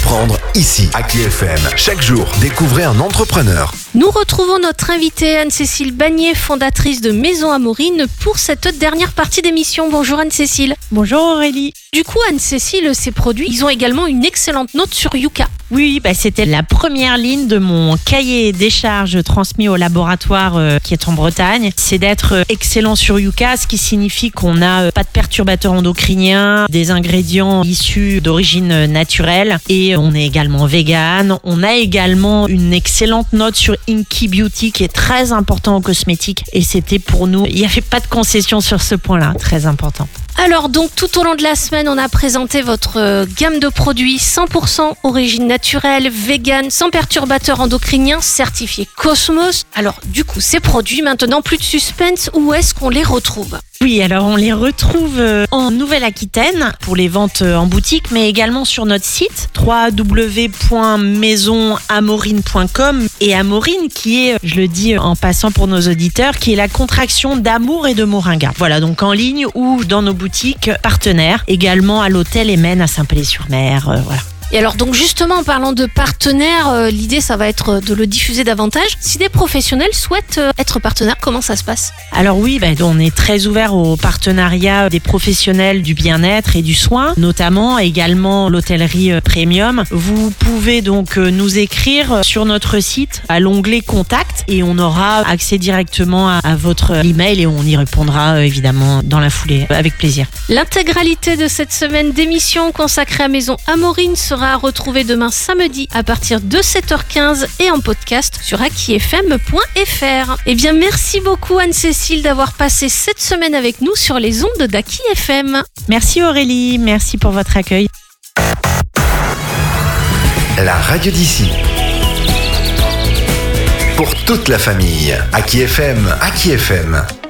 entreprendre ici, à Aki FM. Chaque jour, découvrez un entrepreneur. Nous retrouvons notre invitée Anne-Cécile Bagnier, fondatrice de Maison Amorine, pour cette dernière partie d'émission. Bonjour Anne-Cécile. Bonjour Aurélie. Du coup, Anne-Cécile, ces produits, ils ont également une excellente note sur Yuka. Oui, c'était la première ligne de mon cahier des charges transmis au laboratoire qui est en Bretagne. C'est d'être excellent sur Yuka, ce qui signifie qu'on n'a pas de perturbateurs endocriniens, des ingrédients issus d'origine naturelle et on est également vegan. On a également une excellente note sur Inky Beauty qui est très important en cosmétique et c'était pour nous, il n'y avait pas de concession sur ce point-là, très important. Alors donc tout au long de la semaine, on a présenté votre gamme de produits 100% origine naturelle, vegan, sans perturbateurs endocriniens, certifiés Cosmos. Alors du coup, ces produits, maintenant plus de suspense, où est-ce qu'on les retrouve ? Oui, alors on les retrouve en Nouvelle-Aquitaine pour les ventes en boutique, mais également sur notre site www.maisonamorine.com et Amorine qui est, je le dis en passant pour nos auditeurs, qui est la contraction d'amour et de moringa. Voilà, donc en ligne ou dans nos boutiques partenaires, également à l'hôtel Emen à Saint-Palais-sur-Mer, voilà. Et alors donc justement en parlant de partenaires, l'idée ça va être de le diffuser davantage. Si des professionnels souhaitent être partenaires, comment ça se passe ? Alors oui, on est très ouvert au partenariat des professionnels du bien-être et du soin, notamment également l'hôtellerie premium. Vous pouvez donc nous écrire sur notre site à l'onglet Contact et on aura accès directement à votre email et on y répondra évidemment dans la foulée avec plaisir. L'intégralité de cette semaine d'émission consacrée à Maison Amorine sera à retrouver demain samedi à partir de 7h15 et en podcast sur akifm.fr. Eh bien, merci beaucoup Anne-Cécile d'avoir passé cette semaine avec nous sur les ondes d'Aki FM. Merci Aurélie, merci pour votre accueil. La radio d'ici. Pour toute la famille. Aki FM, Aki FM.